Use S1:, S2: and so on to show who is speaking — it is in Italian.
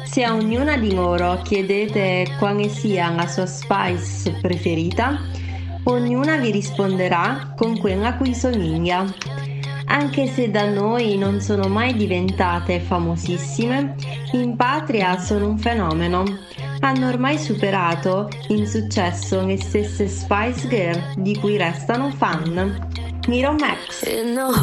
S1: Se a ognuna di loro chiedete quale sia la sua spice preferita, ognuna vi risponderà con quella a cui somiglia. Anche se da noi non sono mai diventate famosissime, in patria sono un fenomeno. Hanno ormai superato in successo le stesse Spice Girl di cui restano fan. Little Max.